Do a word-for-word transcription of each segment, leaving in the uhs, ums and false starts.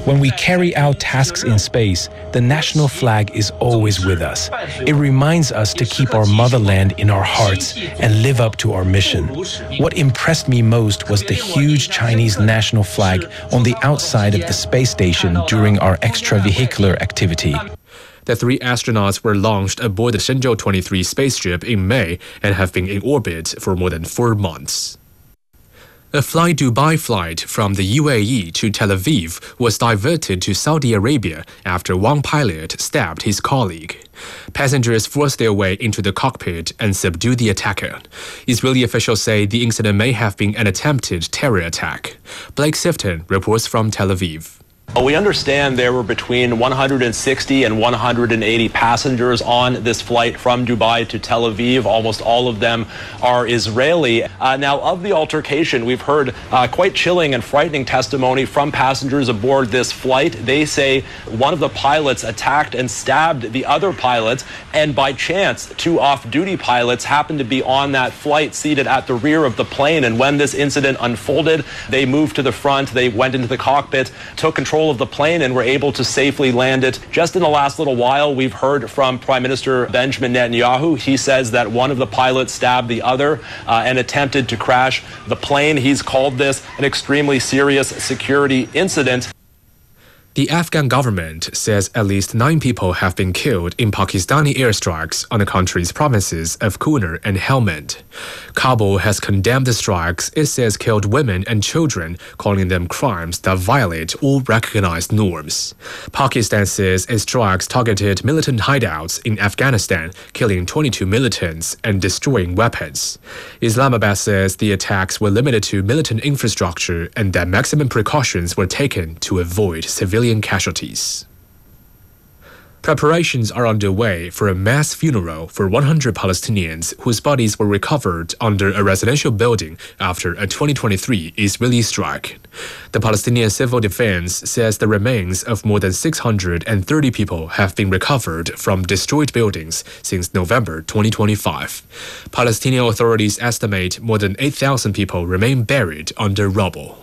When we carry out tasks in space, the national flag is always with us. It reminds us to keep our motherland in our hearts and live up to our mission. What impressed me most was the huge Chinese national flag on the outside of the space station during our extravehicular activity. The three astronauts were launched aboard the Shenzhou twenty-three spaceship in May and have been in orbit for more than four months. A Fly Dubai flight from the U A E to Tel Aviv was diverted to Saudi Arabia after one pilot stabbed his colleague. Passengers forced their way into the cockpit and subdued the attacker. Israeli officials say the incident may have been an attempted terror attack. Blake Sifton reports from Tel Aviv. We understand there were between one hundred sixty and one hundred eighty passengers on this flight from Dubai to Tel Aviv. Almost all of them are Israeli. Uh, now, of the altercation, we've heard uh, quite chilling and frightening testimony from passengers aboard this flight. They say one of the pilots attacked and stabbed the other pilot, and by chance, two off-duty pilots happened to be on that flight seated at the rear of the plane. And when this incident unfolded, they moved to the front, they went into the cockpit, took control of the plane and were able to safely land it. Just in the last little while, we've heard from Prime Minister Benjamin Netanyahu. He says that one of the pilots stabbed the other uh, and attempted to crash the plane. He's called this an extremely serious security incident. The Afghan government says at least nine people have been killed in Pakistani airstrikes on the country's provinces of Kunar and Helmand. Kabul has condemned the strikes it says killed women and children, calling them crimes that violate all recognized norms. Pakistan says its strikes targeted militant hideouts in Afghanistan, killing twenty-two militants and destroying weapons. Islamabad says the attacks were limited to militant infrastructure and that maximum precautions were taken to avoid civilian casualties. Preparations are underway for a mass funeral for one hundred Palestinians whose bodies were recovered under a residential building after a twenty twenty-three Israeli strike. The Palestinian Civil Defense says the remains of more than six hundred thirty people have been recovered from destroyed buildings since November twenty twenty-five. Palestinian authorities estimate more than eight thousand people remain buried under rubble.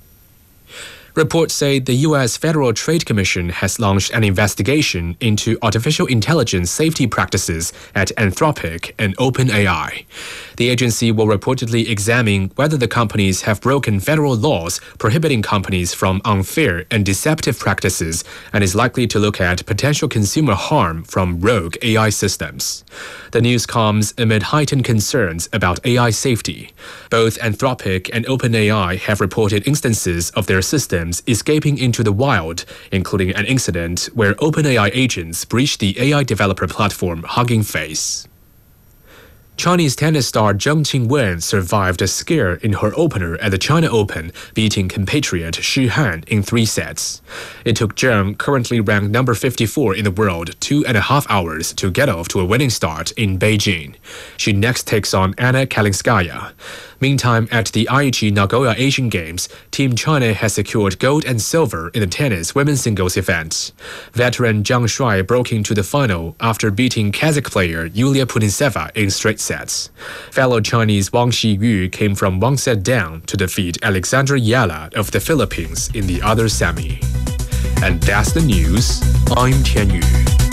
Reports say the U S Federal Trade Commission has launched an investigation into artificial intelligence safety practices at Anthropic and OpenAI. The agency will reportedly examine whether the companies have broken federal laws prohibiting companies from unfair and deceptive practices and is likely to look at potential consumer harm from rogue A I systems. The news comes amid heightened concerns about A I safety. Both Anthropic and OpenAI have reported instances of their systems escaping into the wild, including an incident where OpenAI agents breached the A I developer platform Hugging Face. Chinese tennis star Zheng Qinwen survived a scare in her opener at the China Open, beating compatriot Xu Han in three sets. It took Zheng, currently ranked number fifty-four in the world, two and a half hours to get off to a winning start in Beijing. She next takes on Anna Kalinskaya. Meantime, at the Aichi Nagoya Asian Games, Team China has secured gold and silver in the tennis women's singles event. Veteran Zhang Shuai broke into the final after beating Kazakh player Yulia Putintseva in straight sets. Fellow Chinese Wang Xiyu came from one set down to defeat Alexandra Yala of the Philippines in the other semi. And that's the news. I'm Tian Yu.